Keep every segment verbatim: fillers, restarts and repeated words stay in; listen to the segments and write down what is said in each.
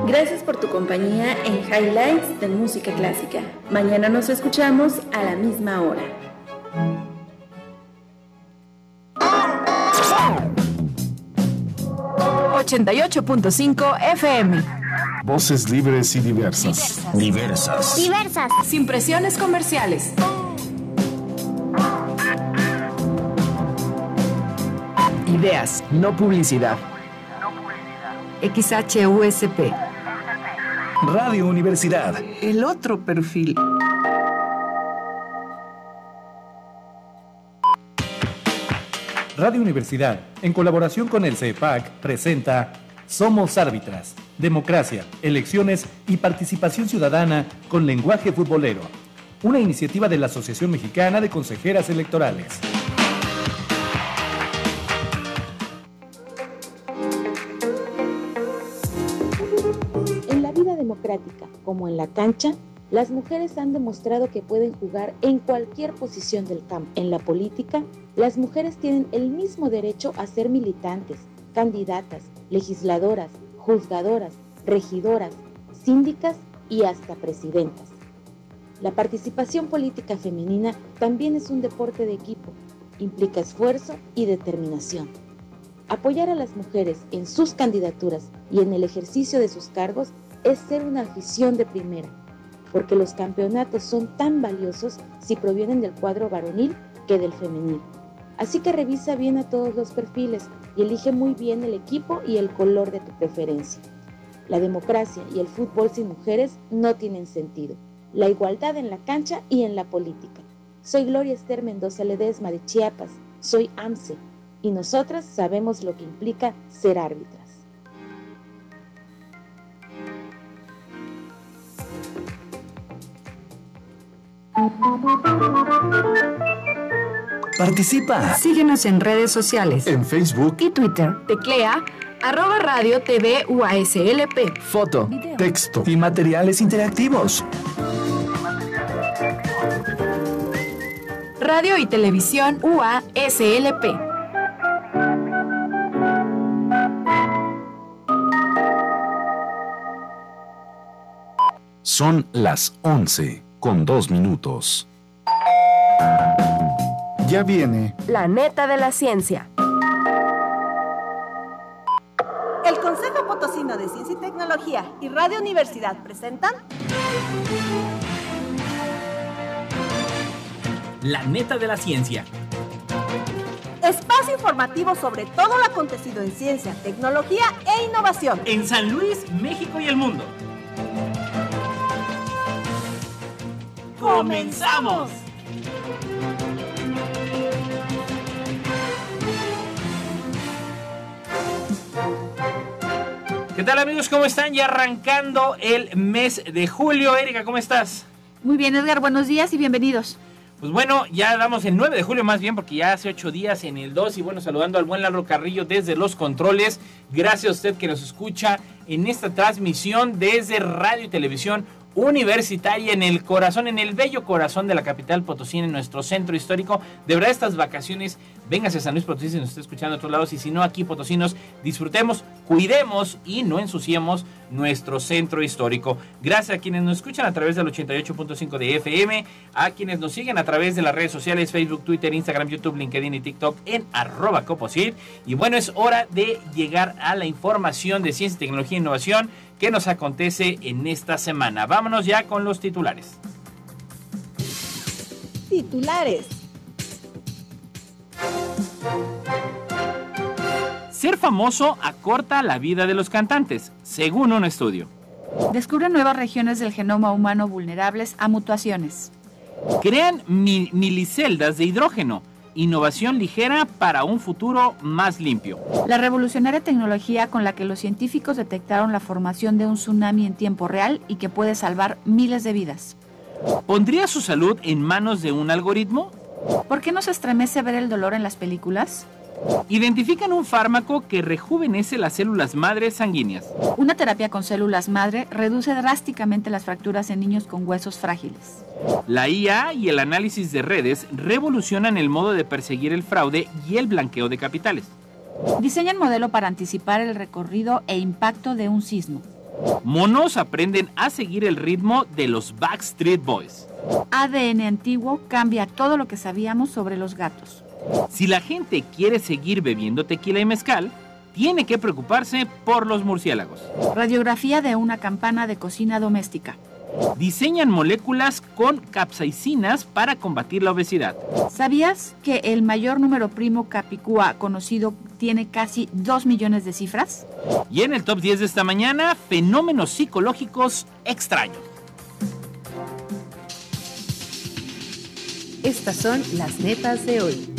Gracias por tu compañía en Highlights de Música Clásica. Mañana nos escuchamos a la misma hora. ochenta y ocho punto cinco F M. Voces libres y diversas. Diversas. Diversas. Sin presiones comerciales. Ideas, no publicidad. X H U S P. Radio Universidad. El otro perfil. Radio Universidad, en colaboración con el C E P A C, presenta Somos Árbitras, Democracia, Elecciones y Participación Ciudadana con Lenguaje Futbolero, una iniciativa de la Asociación Mexicana de Consejeras Electorales. En la vida democrática, como en la cancha, las mujeres han demostrado que pueden jugar en cualquier posición del campo. En la política, las mujeres tienen el mismo derecho a ser militantes, candidatas, legisladoras, juzgadoras, regidoras, síndicas y hasta presidentas. La participación política femenina también es un deporte de equipo, implica esfuerzo y determinación. Apoyar a las mujeres en sus candidaturas y en el ejercicio de sus cargos es ser una afición de primera, porque los campeonatos son tan valiosos si provienen del cuadro varonil que del femenil. Así que revisa bien a todos los perfiles y elige muy bien el equipo y el color de tu preferencia. La democracia y el fútbol sin mujeres no tienen sentido. La igualdad en la cancha y en la política. Soy Gloria Esther Mendoza Ledesma de Chiapas, soy A M C E y nosotras sabemos lo que implica ser árbitras. Participa. Síguenos en redes sociales. En Facebook Y Twitter. Teclea arroba radio TV U A S L P. Foto, Video. texto y materiales interactivos. Radio y Televisión U A S L P. son las once con dos minutos. Ya viene La neta de la ciencia. El Consejo Potosino de Ciencia y Tecnología y Radio Universidad presentan La neta de la ciencia. Espacio informativo sobre todo lo acontecido en ciencia, tecnología e innovación En San Luis, México y el mundo. ¡Comenzamos! ¿Qué tal, amigos? ¿Cómo están? Ya arrancando el mes de julio. Erika, ¿cómo estás? Muy bien, Edgar, buenos días y bienvenidos. Pues bueno, ya damos el nueve de julio más bien, porque ya hace ocho días en el dos. Y bueno, saludando al buen Lalo Carrillo desde los controles. Gracias a usted que nos escucha en esta transmisión desde Radio y Televisión Universitaria, en el corazón, en el bello corazón de la capital potosina, en nuestro centro histórico. De verdad, estas vacaciones, véngase a San Luis Potosí si nos está escuchando a otros lados, y si no, aquí potosinos, disfrutemos, cuidemos y no ensuciemos nuestro centro histórico. Gracias a quienes nos escuchan a través del ochenta y ocho punto cinco de F M, a quienes nos siguen a través de las redes sociales, Facebook, Twitter, Instagram, YouTube, LinkedIn y TikTok en arroba Coposit. Y bueno, es hora de llegar a la información de ciencia, tecnología e innovación que nos acontece en esta semana. Vámonos ya con los titulares. titulares. Ser famoso acorta la vida de los cantantes, según un estudio. Descubren nuevas regiones del genoma humano vulnerables a mutaciones. Crean mi- miliceldas de hidrógeno, innovación ligera para un futuro más limpio. La revolucionaria tecnología con la que los científicos detectaron la formación de un tsunami en tiempo real y que puede salvar miles de vidas. ¿Pondría su salud en manos de un algoritmo? ¿Por qué nos estremece ver el dolor en las películas? Identifican un fármaco que rejuvenece las células madre sanguíneas. Una terapia con células madre reduce drásticamente las fracturas en niños con huesos frágiles. La I A y el análisis de redes revolucionan el modo de perseguir el fraude y el blanqueo de capitales. Diseñan modelo para anticipar el recorrido e impacto de un sismo. Monos aprenden a seguir el ritmo de los Backstreet Boys. A D N antiguo cambia todo lo que sabíamos sobre los gatos. Si la gente quiere seguir bebiendo tequila y mezcal, tiene que preocuparse por los murciélagos. Radiografía de una campana de cocina doméstica. Diseñan moléculas con capsaicinas para combatir la obesidad. ¿Sabías que el mayor número primo capicúa conocido tiene casi dos millones de cifras? Y en el top diez de esta mañana, fenómenos psicológicos extraños. Estas son las netas de hoy.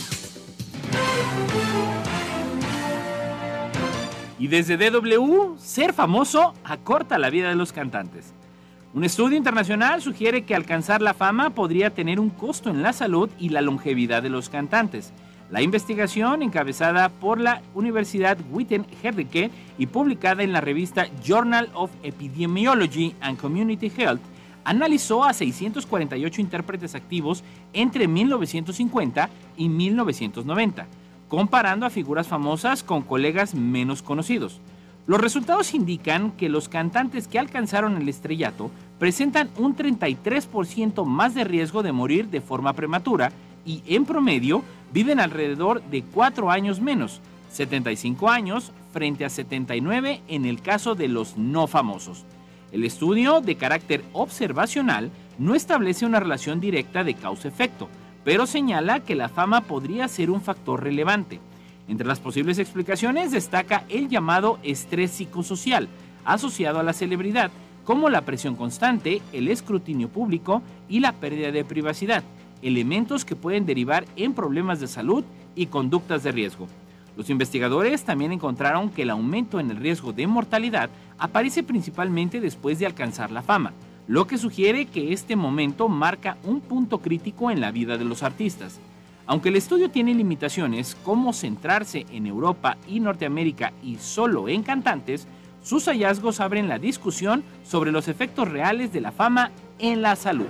Y desde D W, ser famoso acorta la vida de los cantantes. Un estudio internacional sugiere que alcanzar la fama podría tener un costo en la salud y la longevidad de los cantantes. La investigación, encabezada por la Universidad Witten-Herdecke y publicada en la revista Journal of Epidemiology and Community Health, analizó a seiscientos cuarenta y ocho intérpretes activos entre mil novecientos cincuenta y mil novecientos noventa, comparando a figuras famosas con colegas menos conocidos. Los resultados indican que los cantantes que alcanzaron el estrellato presentan un treinta y tres por ciento más de riesgo de morir de forma prematura y, en promedio, viven alrededor de cuatro años menos, setenta y cinco años frente a setenta y nueve en el caso de los no famosos. El estudio, de carácter observacional, no establece una relación directa de causa-efecto, pero señala que la fama podría ser un factor relevante. Entre las posibles explicaciones destaca el llamado estrés psicosocial, asociado a la celebridad, como la presión constante, el escrutinio público y la pérdida de privacidad, elementos que pueden derivar en problemas de salud y conductas de riesgo. Los investigadores también encontraron que el aumento en el riesgo de mortalidad aparece principalmente después de alcanzar la fama, lo que sugiere que este momento marca un punto crítico en la vida de los artistas. Aunque el estudio tiene limitaciones como centrarse en Europa y Norteamérica y solo en cantantes, sus hallazgos abren la discusión sobre los efectos reales de la fama en la salud.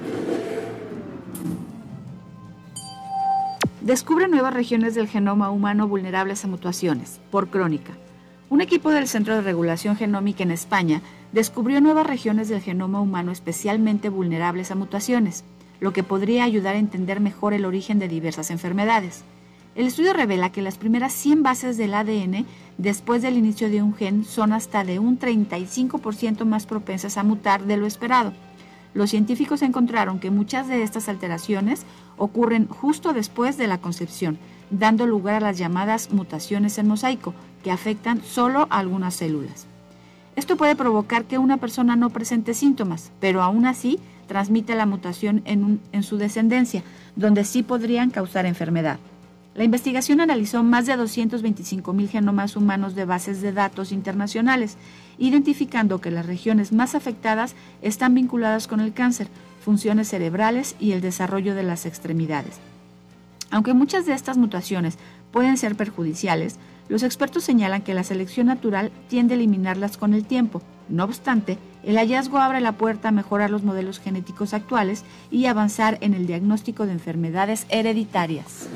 Descubre nuevas regiones del genoma humano vulnerables a mutaciones, por Crónica. Un equipo del Centro de Regulación Genómica en España descubrió nuevas regiones del genoma humano especialmente vulnerables a mutaciones, lo que podría ayudar a entender mejor el origen de diversas enfermedades. El estudio revela que las primeras cien bases del A D N después del inicio de un gen son hasta de un treinta y cinco por ciento más propensas a mutar de lo esperado. Los científicos encontraron que muchas de estas alteraciones ocurren justo después de la concepción, dando lugar a las llamadas mutaciones en mosaico, que afectan solo a algunas células. Esto puede provocar que una persona no presente síntomas, pero aún así transmite la mutación en, un, en su descendencia, donde sí podrían causar enfermedad. La investigación analizó más de doscientos veinticinco mil genomas humanos de bases de datos internacionales, identificando que las regiones más afectadas están vinculadas con el cáncer, funciones cerebrales y el desarrollo de las extremidades. Aunque muchas de estas mutaciones pueden ser perjudiciales, los expertos señalan que la selección natural tiende a eliminarlas con el tiempo. No obstante, el hallazgo abre la puerta a mejorar los modelos genéticos actuales y avanzar en el diagnóstico de enfermedades hereditarias.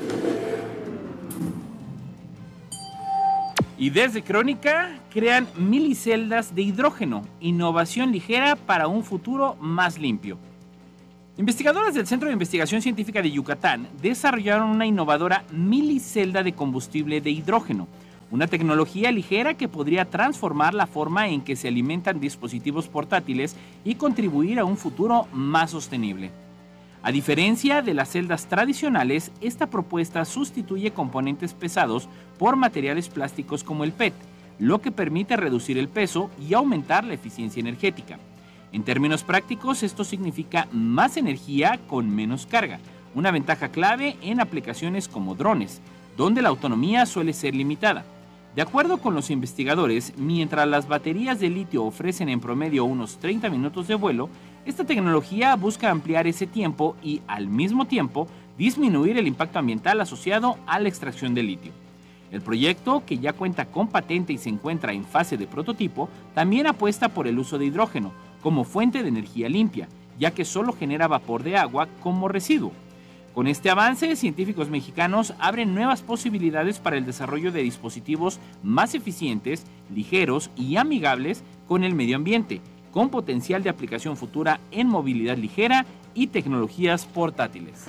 Y desde Crónica, crean miliceldas de hidrógeno, innovación ligera para un futuro más limpio. Investigadores del Centro de Investigación Científica de Yucatán desarrollaron una innovadora milicelda de combustible de hidrógeno, una tecnología ligera que podría transformar la forma en que se alimentan dispositivos portátiles y contribuir a un futuro más sostenible. A diferencia de las celdas tradicionales, esta propuesta sustituye componentes pesados por materiales plásticos como el P E T, lo que permite reducir el peso y aumentar la eficiencia energética. En términos prácticos, esto significa más energía con menos carga, una ventaja clave en aplicaciones como drones, donde la autonomía suele ser limitada. De acuerdo con los investigadores, mientras las baterías de litio ofrecen en promedio unos treinta minutos de vuelo, esta tecnología busca ampliar ese tiempo y, al mismo tiempo, disminuir el impacto ambiental asociado a la extracción de litio. El proyecto, que ya cuenta con patente y se encuentra en fase de prototipo, también apuesta por el uso de hidrógeno como fuente de energía limpia, ya que solo genera vapor de agua como residuo. Con este avance, científicos mexicanos abren nuevas posibilidades para el desarrollo de dispositivos más eficientes, ligeros y amigables con el medio ambiente, con potencial de aplicación futura en movilidad ligera y tecnologías portátiles.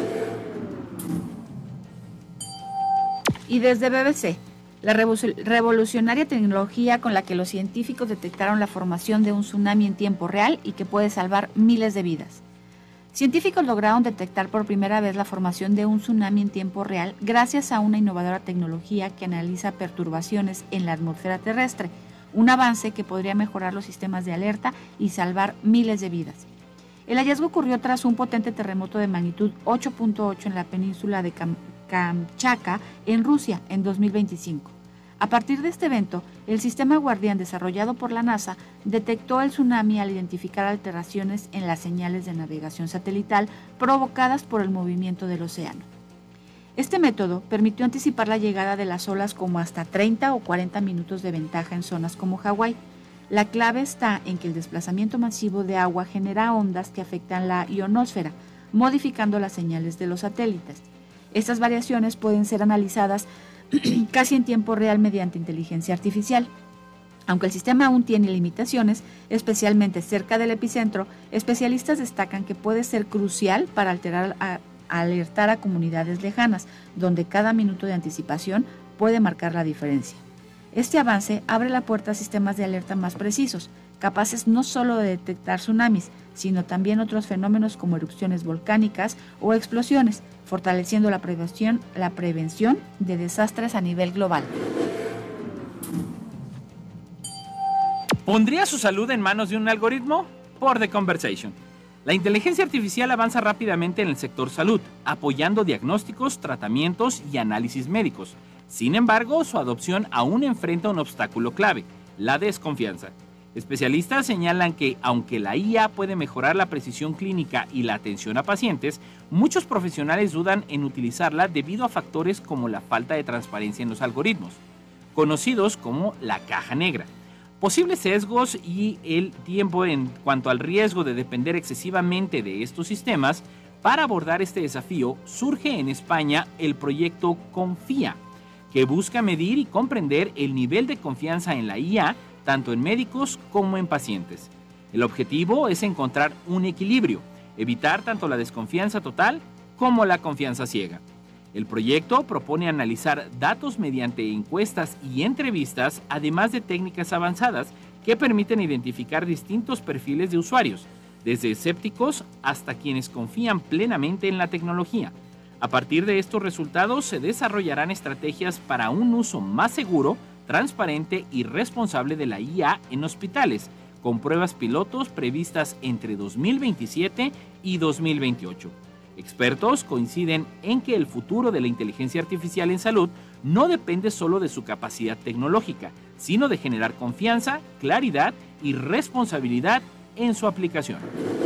Y desde B B C, la revolucionaria tecnología con la que los científicos detectaron la formación de un tsunami en tiempo real y que puede salvar miles de vidas. Científicos lograron detectar por primera vez la formación de un tsunami en tiempo real gracias a una innovadora tecnología que analiza perturbaciones en la atmósfera terrestre, un avance que podría mejorar los sistemas de alerta y salvar miles de vidas. El hallazgo ocurrió tras un potente terremoto de magnitud ocho punto ocho en la península de Kam- Kamchatka, en Rusia, en dos mil veinticinco. A partir de este evento, el sistema Guardián desarrollado por la NASA detectó el tsunami al identificar alteraciones en las señales de navegación satelital provocadas por el movimiento del océano. Este método permitió anticipar la llegada de las olas como hasta treinta o cuarenta minutos de ventaja en zonas como Hawái. La clave está en que el desplazamiento masivo de agua genera ondas que afectan la ionosfera, modificando las señales de los satélites. Estas variaciones pueden ser analizadas casi en tiempo real mediante inteligencia artificial. Aunque el sistema aún tiene limitaciones, especialmente cerca del epicentro, especialistas destacan que puede ser crucial para alterar a, alertar a comunidades lejanas, donde cada minuto de anticipación puede marcar la diferencia. Este avance abre la puerta a sistemas de alerta más precisos, capaces no solo de detectar tsunamis, sino también otros fenómenos como erupciones volcánicas o explosiones, fortaleciendo la prevención, la prevención de desastres a nivel global. ¿Pondría su salud en manos de un algoritmo? Por The Conversation. La inteligencia artificial avanza rápidamente en el sector salud, apoyando diagnósticos, tratamientos y análisis médicos. Sin embargo, su adopción aún enfrenta un obstáculo clave, la desconfianza. Especialistas señalan que, aunque la I A puede mejorar la precisión clínica y la atención a pacientes, muchos profesionales dudan en utilizarla debido a factores como la falta de transparencia en los algoritmos, conocidos como la caja negra, posibles sesgos y el tiempo en cuanto al riesgo de depender excesivamente de estos sistemas. Para abordar este desafío, surge en España el proyecto Confía, que busca medir y comprender el nivel de confianza en la I A, tanto en médicos como en pacientes. El objetivo es encontrar un equilibrio, evitar tanto la desconfianza total como la confianza ciega. El proyecto propone analizar datos mediante encuestas y entrevistas, además de técnicas avanzadas que permiten identificar distintos perfiles de usuarios, desde escépticos hasta quienes confían plenamente en la tecnología. A partir de estos resultados se desarrollarán estrategias para un uso más seguro, transparente y responsable de la I A en hospitales, con pruebas pilotos previstas entre dos mil veintisiete y dos mil veintiocho. Expertos coinciden en que el futuro de la inteligencia artificial en salud no depende solo de su capacidad tecnológica, sino de generar confianza, claridad y responsabilidad en su aplicación.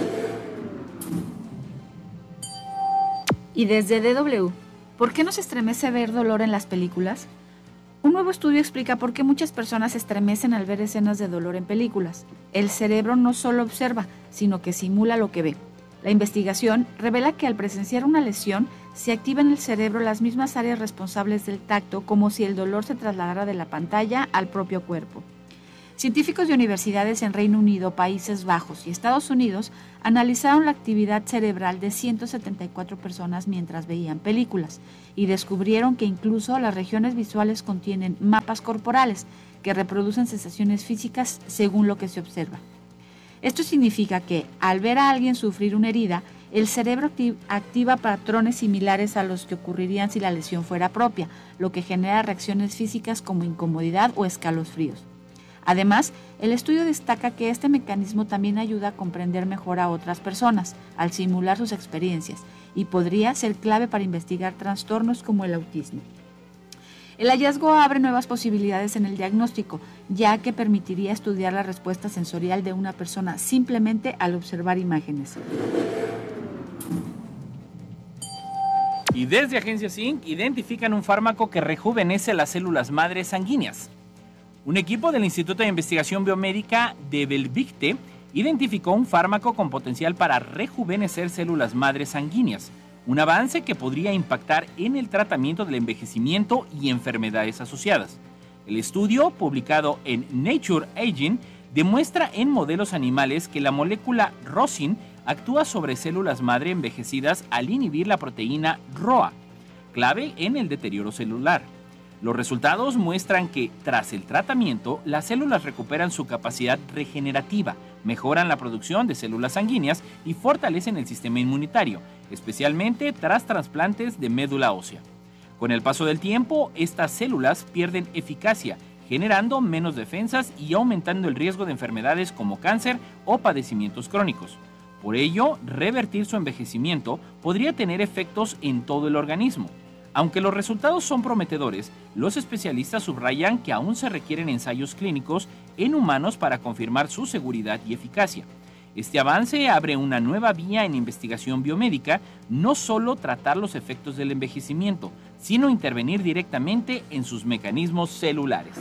Y desde D W, ¿por qué nos estremece ver dolor en las películas? Un nuevo estudio explica por qué muchas personas se estremecen al ver escenas de dolor en películas. El cerebro no solo observa, sino que simula lo que ve. La investigación revela que al presenciar una lesión, se activan en el cerebro las mismas áreas responsables del tacto, como si el dolor se trasladara de la pantalla al propio cuerpo. Científicos de universidades en Reino Unido, Países Bajos y Estados Unidos analizaron la actividad cerebral de ciento setenta y cuatro personas mientras veían películas y descubrieron que incluso las regiones visuales contienen mapas corporales que reproducen sensaciones físicas según lo que se observa. Esto significa que, al ver a alguien sufrir una herida, el cerebro activ- activa patrones similares a los que ocurrirían si la lesión fuera propia, lo que genera reacciones físicas como incomodidad o escalofríos. Además, el estudio destaca que este mecanismo también ayuda a comprender mejor a otras personas al simular sus experiencias y podría ser clave para investigar trastornos como el autismo. El hallazgo abre nuevas posibilidades en el diagnóstico, ya que permitiría estudiar la respuesta sensorial de una persona simplemente al observar imágenes. Y desde Agencia Zinc identifican un fármaco que rejuvenece las células madre sanguíneas. Un equipo del Instituto de Investigación Biomédica de Belvicte identificó un fármaco con potencial para rejuvenecer células madre sanguíneas, un avance que podría impactar en el tratamiento del envejecimiento y enfermedades asociadas. El estudio, publicado en Nature Aging, demuestra en modelos animales que la molécula rosin actúa sobre células madre envejecidas al inhibir la proteína R O A, clave en el deterioro celular. Los resultados muestran que, tras el tratamiento, las células recuperan su capacidad regenerativa, mejoran la producción de células sanguíneas y fortalecen el sistema inmunitario, especialmente tras trasplantes de médula ósea. Con el paso del tiempo, estas células pierden eficacia, generando menos defensas y aumentando el riesgo de enfermedades como cáncer o padecimientos crónicos. Por ello, revertir su envejecimiento podría tener efectos en todo el organismo. Aunque los resultados son prometedores, los especialistas subrayan que aún se requieren ensayos clínicos en humanos para confirmar su seguridad y eficacia. Este avance abre una nueva vía en investigación biomédica, no solo tratar los efectos del envejecimiento, sino intervenir directamente en sus mecanismos celulares.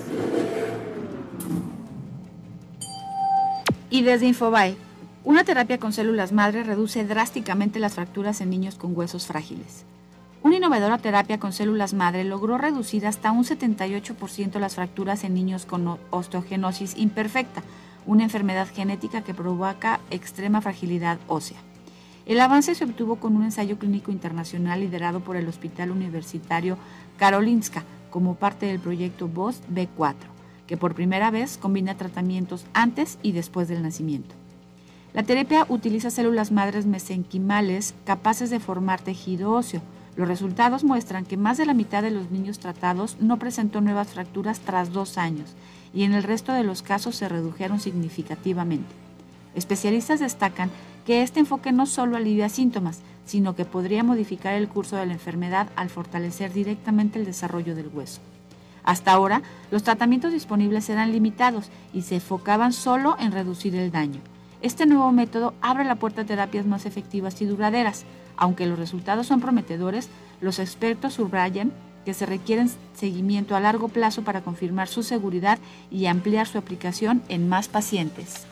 Y desde Infobae, una terapia con células madre reduce drásticamente las fracturas en niños con huesos frágiles. Una innovadora terapia con células madre logró reducir hasta un setenta y ocho por ciento las fracturas en niños con osteogenosis imperfecta, una enfermedad genética que provoca extrema fragilidad ósea. El avance se obtuvo con un ensayo clínico internacional liderado por el Hospital Universitario Karolinska como parte del proyecto V O S B cuatro, que por primera vez combina tratamientos antes y después del nacimiento. La terapia utiliza células madres mesenquimales capaces de formar tejido óseo. Los resultados muestran que más de la mitad de los niños tratados no presentó nuevas fracturas tras dos años y en el resto de los casos se redujeron significativamente. Especialistas destacan que este enfoque no solo alivia síntomas, sino que podría modificar el curso de la enfermedad al fortalecer directamente el desarrollo del hueso. Hasta ahora, los tratamientos disponibles eran limitados y se enfocaban solo en reducir el daño. Este nuevo método abre la puerta a terapias más efectivas y duraderas. Aunque los resultados son prometedores, los expertos subrayan que se requiere seguimiento a largo plazo para confirmar su seguridad y ampliar su aplicación en más pacientes.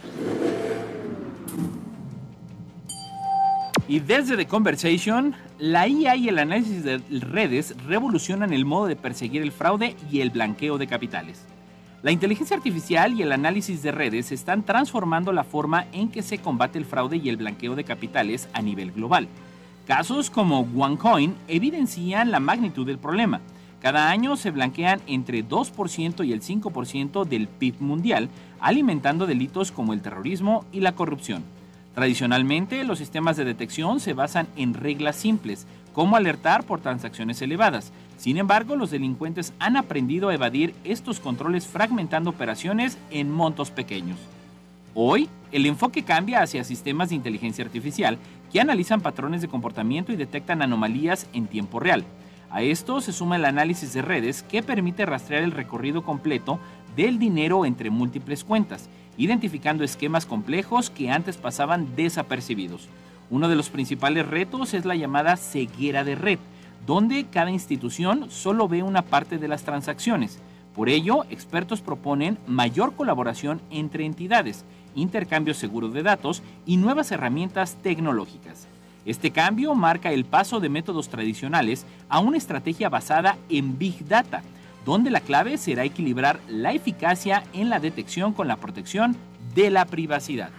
Y desde The Conversation, la I A y el análisis de redes revolucionan el modo de perseguir el fraude y el blanqueo de capitales. La inteligencia artificial y el análisis de redes están transformando la forma en que se combate el fraude y el blanqueo de capitales a nivel global. Casos como OneCoin evidencian la magnitud del problema. Cada año se blanquean entre dos por ciento y el cinco por ciento del P I B mundial, alimentando delitos como el terrorismo y la corrupción. Tradicionalmente, los sistemas de detección se basan en reglas simples, como alertar por transacciones elevadas. Sin embargo, los delincuentes han aprendido a evadir estos controles fragmentando operaciones en montos pequeños. Hoy, el enfoque cambia hacia sistemas de inteligencia artificial que analizan patrones de comportamiento y detectan anomalías en tiempo real. A esto se suma el análisis de redes que permite rastrear el recorrido completo del dinero entre múltiples cuentas, identificando esquemas complejos que antes pasaban desapercibidos. Uno de los principales retos es la llamada ceguera de red, donde cada institución solo ve una parte de las transacciones. Por ello, expertos proponen mayor colaboración entre entidades, intercambio seguro de datos y nuevas herramientas tecnológicas. Este cambio marca el paso de métodos tradicionales a una estrategia basada en Big Data, donde la clave será equilibrar la eficacia en la detección con la protección de la privacidad.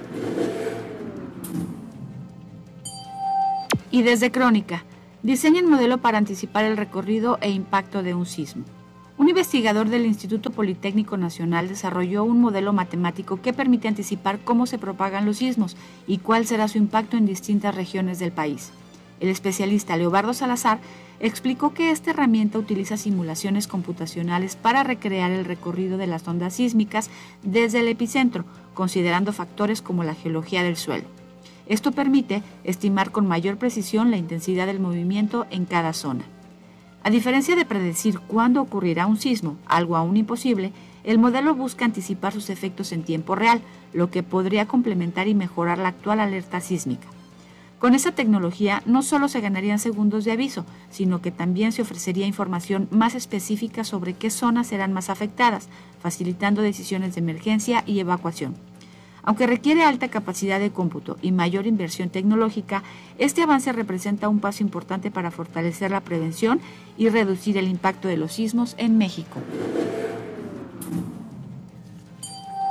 Y desde Crónica, diseñan modelo para anticipar el recorrido e impacto de un sismo. Un investigador del Instituto Politécnico Nacional desarrolló un modelo matemático que permite anticipar cómo se propagan los sismos y cuál será su impacto en distintas regiones del país. El especialista Leobardo Salazar explicó que esta herramienta utiliza simulaciones computacionales para recrear el recorrido de las ondas sísmicas desde el epicentro, considerando factores como la geología del suelo. Esto permite estimar con mayor precisión la intensidad del movimiento en cada zona. A diferencia de predecir cuándo ocurrirá un sismo, algo aún imposible, el modelo busca anticipar sus efectos en tiempo real, lo que podría complementar y mejorar la actual alerta sísmica. Con esa tecnología no solo se ganarían segundos de aviso, sino que también se ofrecería información más específica sobre qué zonas serán más afectadas, facilitando decisiones de emergencia y evacuación. Aunque requiere alta capacidad de cómputo y mayor inversión tecnológica, este avance representa un paso importante para fortalecer la prevención y reducir el impacto de los sismos en México.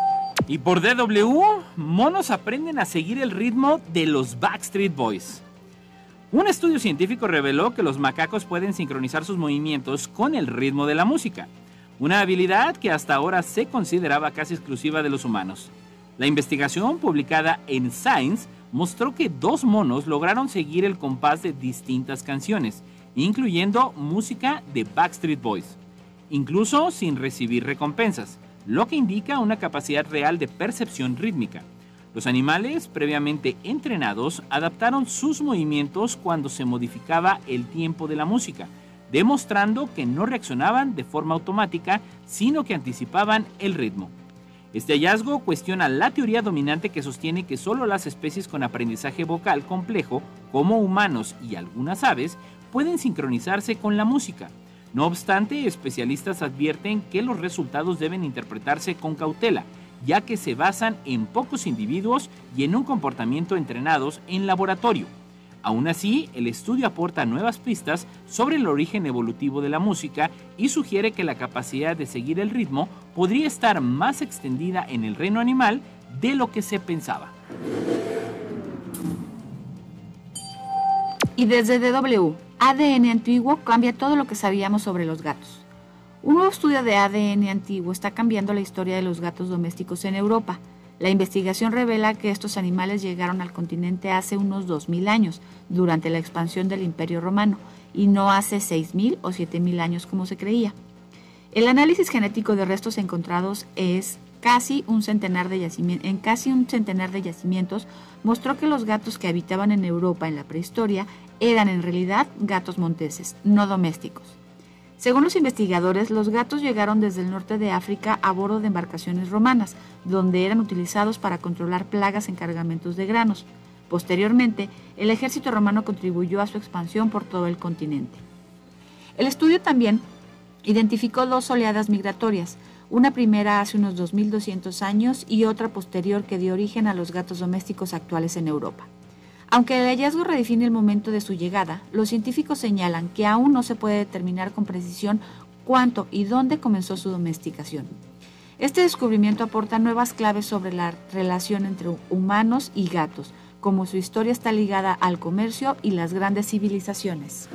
Y por D W, monos aprenden a seguir el ritmo de los Backstreet Boys. Un estudio científico reveló que los macacos pueden sincronizar sus movimientos con el ritmo de la música, una habilidad que hasta ahora se consideraba casi exclusiva de los humanos. La investigación publicada en Science mostró que dos monos lograron seguir el compás de distintas canciones, incluyendo música de Backstreet Boys, incluso sin recibir recompensas, lo que indica una capacidad real de percepción rítmica. Los animales, previamente entrenados, adaptaron sus movimientos cuando se modificaba el tiempo de la música, demostrando que no reaccionaban de forma automática, sino que anticipaban el ritmo. Este hallazgo cuestiona la teoría dominante que sostiene que solo las especies con aprendizaje vocal complejo, como humanos y algunas aves, pueden sincronizarse con la música. No obstante, especialistas advierten que los resultados deben interpretarse con cautela, ya que se basan en pocos individuos y en un comportamiento entrenados en laboratorio. Aún así, el estudio aporta nuevas pistas sobre el origen evolutivo de la música y sugiere que la capacidad de seguir el ritmo podría estar más extendida en el reino animal de lo que se pensaba. Y desde D W, A D N antiguo cambia todo lo que sabíamos sobre los gatos. Un nuevo estudio de A D N antiguo está cambiando la historia de los gatos domésticos en Europa. La investigación revela que estos animales llegaron al continente hace unos dos mil años, durante la expansión del Imperio Romano, y no hace seis mil o siete mil años como se creía. El análisis genético de restos encontrados es casi un centenar de yacimientos, en casi un centenar de yacimientos mostró que los gatos que habitaban en Europa en la prehistoria eran en realidad gatos monteses, no domésticos. Según los investigadores, los gatos llegaron desde el norte de África a bordo de embarcaciones romanas, donde eran utilizados para controlar plagas en cargamentos de granos. Posteriormente, el ejército romano contribuyó a su expansión por todo el continente. El estudio también identificó dos oleadas migratorias, una primera hace unos dos mil doscientos años y otra posterior que dio origen a los gatos domésticos actuales en Europa. Aunque el hallazgo redefine el momento de su llegada, los científicos señalan que aún no se puede determinar con precisión cuánto y dónde comenzó su domesticación. Este descubrimiento aporta nuevas claves sobre la relación entre humanos y gatos, como su historia está ligada al comercio y las grandes civilizaciones.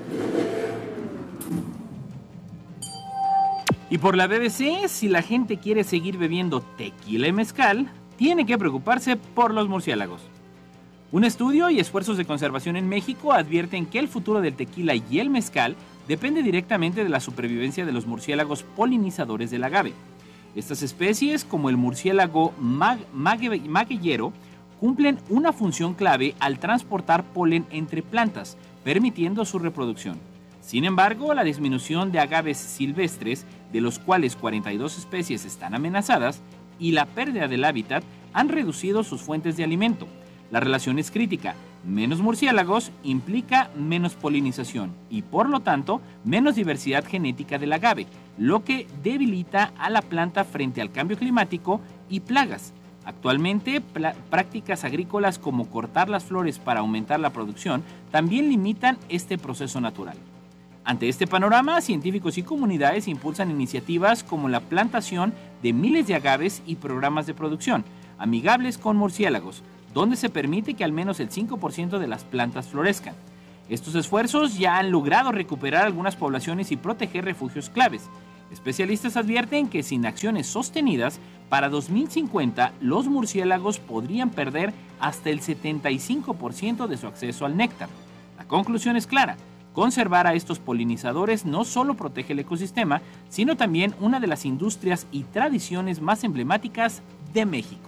Y por la B B C, si la gente quiere seguir bebiendo tequila y mezcal, tiene que preocuparse por los murciélagos. Un estudio y esfuerzos de conservación en México advierten que el futuro del tequila y el mezcal depende directamente de la supervivencia de los murciélagos polinizadores del agave. Estas especies, como el murciélago mag mague magueyero, cumplen una función clave al transportar polen entre plantas, permitiendo su reproducción. Sin embargo, la disminución de agaves silvestres, de los cuales cuarenta y dos especies están amenazadas, y la pérdida del hábitat han reducido sus fuentes de alimento. La relación es crítica. Menos murciélagos implica menos polinización y, por lo tanto, menos diversidad genética del agave, lo que debilita a la planta frente al cambio climático y plagas. Actualmente, prácticas agrícolas como cortar las flores para aumentar la producción también limitan este proceso natural. Ante este panorama, científicos y comunidades impulsan iniciativas como la plantación de miles de agaves y programas de producción amigables con murciélagos, donde se permite que al menos el cinco por ciento de las plantas florezcan. Estos esfuerzos ya han logrado recuperar algunas poblaciones y proteger refugios claves. Especialistas advierten que sin acciones sostenidas, para dos mil cincuenta los murciélagos podrían perder hasta el setenta y cinco por ciento de su acceso al néctar. La conclusión es clara: conservar a estos polinizadores no solo protege el ecosistema, sino también una de las industrias y tradiciones más emblemáticas de México.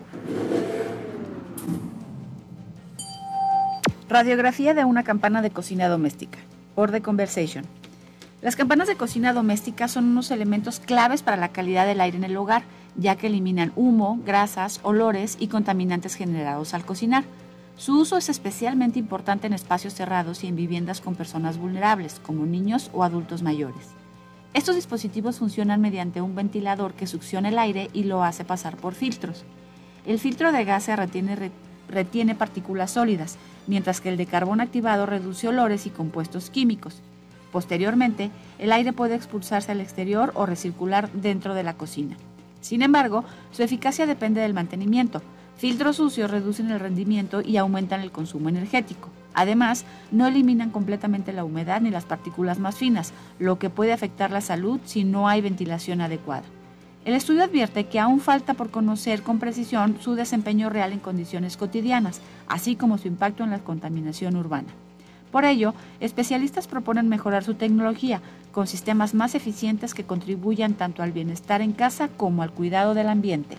Radiografía de una campana de cocina doméstica, por The Conversation. Las campanas de cocina doméstica son unos elementos claves para la calidad del aire en el hogar, ya que eliminan humo, grasas, olores y contaminantes generados al cocinar. Su uso es especialmente importante en espacios cerrados y en viviendas con personas vulnerables, como niños o adultos mayores. Estos dispositivos funcionan mediante un ventilador que succiona el aire y lo hace pasar por filtros. El filtro de gas se retiene, re, retiene partículas sólidas, mientras que el de carbón activado reduce olores y compuestos químicos. Posteriormente, el aire puede expulsarse al exterior o recircular dentro de la cocina. Sin embargo, su eficacia depende del mantenimiento. Filtros sucios reducen el rendimiento y aumentan el consumo energético. Además, no eliminan completamente la humedad ni las partículas más finas, lo que puede afectar la salud si no hay ventilación adecuada. El estudio advierte que aún falta por conocer con precisión su desempeño real en condiciones cotidianas, así como su impacto en la contaminación urbana. Por ello, especialistas proponen mejorar su tecnología con sistemas más eficientes que contribuyan tanto al bienestar en casa como al cuidado del ambiente.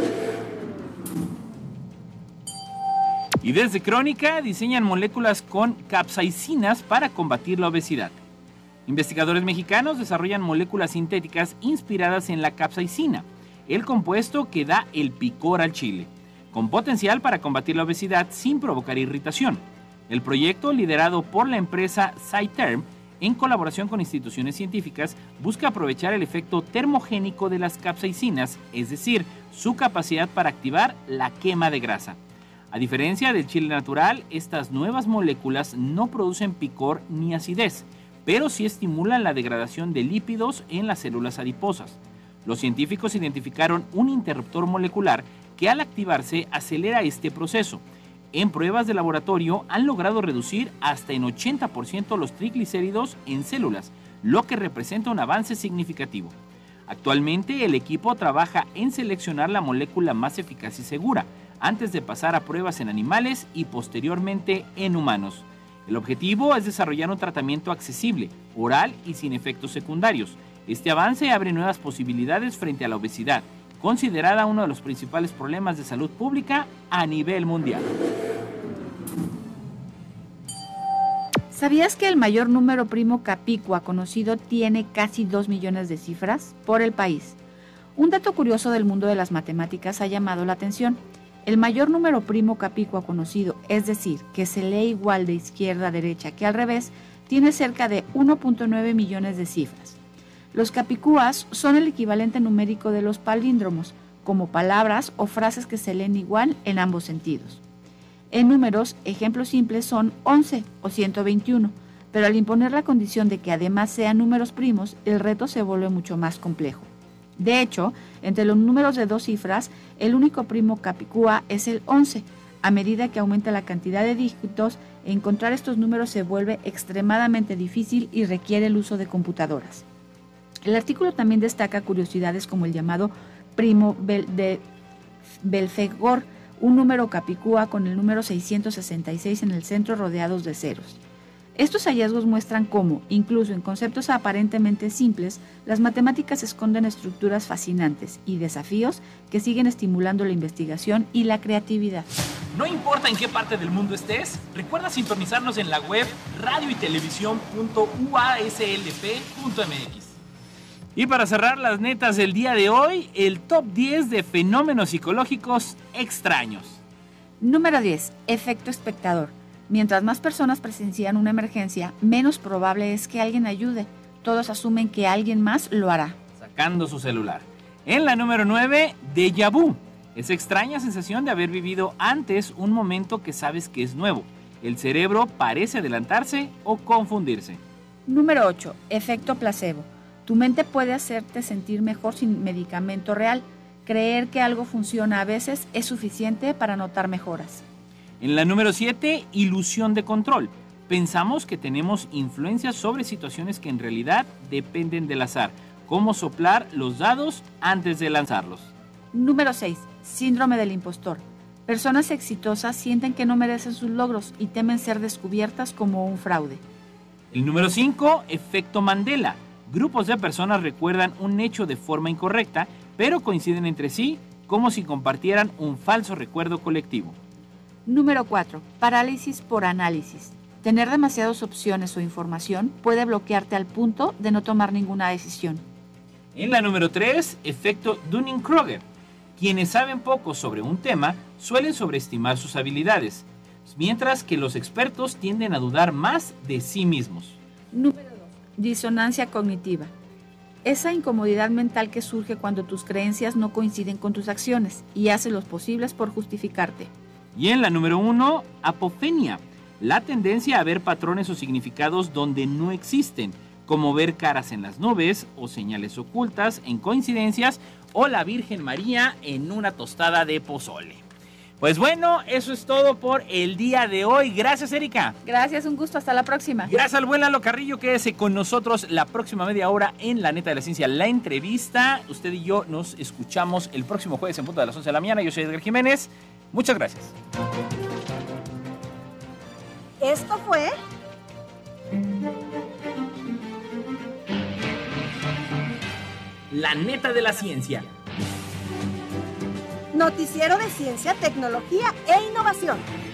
Y desde Crónica diseñan moléculas con capsaicinas para combatir la obesidad. Investigadores mexicanos desarrollan moléculas sintéticas inspiradas en la capsaicina, el compuesto que da el picor al chile, con potencial para combatir la obesidad sin provocar irritación. El proyecto, liderado por la empresa Cytherm, en colaboración con instituciones científicas, busca aprovechar el efecto termogénico de las capsaicinas, es decir, su capacidad para activar la quema de grasa. A diferencia del chile natural, estas nuevas moléculas no producen picor ni acidez, pero sí estimulan la degradación de lípidos en las células adiposas. Los científicos identificaron un interruptor molecular que al activarse acelera este proceso. En pruebas de laboratorio han logrado reducir hasta en ochenta por ciento los triglicéridos en células, lo que representa un avance significativo. Actualmente el equipo trabaja en seleccionar la molécula más eficaz y segura, antes de pasar a pruebas en animales y posteriormente en humanos. El objetivo es desarrollar un tratamiento accesible, oral y sin efectos secundarios. Este avance abre nuevas posibilidades frente a la obesidad, considerada uno de los principales problemas de salud pública a nivel mundial. ¿Sabías que el mayor número primo capicua conocido tiene casi dos millones de cifras por el país? Un dato curioso del mundo de las matemáticas ha llamado la atención. El mayor número primo capicua conocido, es decir, que se lee igual de izquierda a derecha que al revés, tiene cerca de uno punto nueve millones de cifras. Los capicúas son el equivalente numérico de los palíndromos, como palabras o frases que se leen igual en ambos sentidos. En números, ejemplos simples son once o ciento veintiuno, pero al imponer la condición de que además sean números primos, el reto se vuelve mucho más complejo. De hecho, entre los números de dos cifras, el único primo capicúa es el once. A medida que aumenta la cantidad de dígitos, encontrar estos números se vuelve extremadamente difícil y requiere el uso de computadoras. El artículo también destaca curiosidades como el llamado primo de Belfegor, un número capicúa con el número seiscientos sesenta y seis en el centro rodeados de ceros. Estos hallazgos muestran cómo, incluso en conceptos aparentemente simples, las matemáticas esconden estructuras fascinantes y desafíos que siguen estimulando la investigación y la creatividad. No importa en qué parte del mundo estés, recuerda sintonizarnos en la web radio y televisión punto u a s l p punto m x. Y para cerrar las netas del día de hoy, el top diez de fenómenos psicológicos extraños. Número diez. Efecto espectador. Mientras más personas presencian una emergencia, menos probable es que alguien ayude. Todos asumen que alguien más lo hará. Sacando su celular. En la número nueve, déjà vu. Esa extraña sensación de haber vivido antes un momento que sabes que es nuevo. El cerebro parece adelantarse o confundirse. Número ocho. Efecto placebo. Tu mente puede hacerte sentir mejor sin medicamento real. Creer que algo funciona a veces es suficiente para notar mejoras. En la número siete, ilusión de control. Pensamos que tenemos influencia sobre situaciones que en realidad dependen del azar, como soplar los dados antes de lanzarlos. Número seis. Síndrome del impostor. Personas exitosas sienten que no merecen sus logros y temen ser descubiertas como un fraude. El número cinco, efecto Mandela. Grupos de personas recuerdan un hecho de forma incorrecta, pero coinciden entre sí como si compartieran un falso recuerdo colectivo. Número cuatro. Parálisis por análisis. Tener demasiadas opciones o información puede bloquearte al punto de no tomar ninguna decisión. En la número tres, efecto Dunning-Kruger. Quienes saben poco sobre un tema suelen sobreestimar sus habilidades, mientras que los expertos tienden a dudar más de sí mismos. Número dos. Disonancia cognitiva. Esa incomodidad mental que surge cuando tus creencias no coinciden con tus acciones y haces los posibles por justificarte. Y en la número uno, apofenia. La tendencia a ver patrones o significados donde no existen, como ver caras en las nubes o señales ocultas en coincidencias o la Virgen María en una tostada de pozole. Pues bueno, eso es todo por el día de hoy. Gracias, Erika. Gracias, un gusto. Hasta la próxima. Gracias al buen Lalo Carrillo. Quédese con nosotros la próxima media hora en La Neta de la Ciencia, la entrevista. Usted y yo nos escuchamos el próximo jueves en punto de las once de la mañana. Yo soy Edgar Jiménez. Muchas gracias. Esto fue... La Neta de la Ciencia. Noticiero de Ciencia, Tecnología e Innovación.